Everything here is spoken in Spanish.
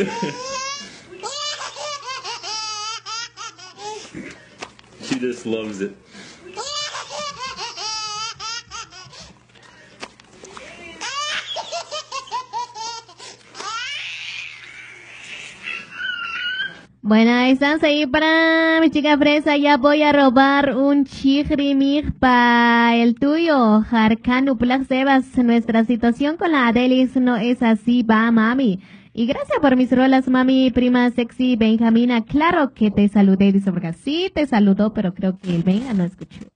She just loves it. Bueno, estamos ahí para mi chica fresa. Ya voy a robar un chigrimig para el tuyo. Jarcanu Plug Sebas. Nuestra situación con la Adelis no es así, va, mami. Y gracias por mis rolas, mami, prima sexy, Benjamina. Claro que te saludé, dice, porque sí te saludó, pero creo que el Benja no escuchó.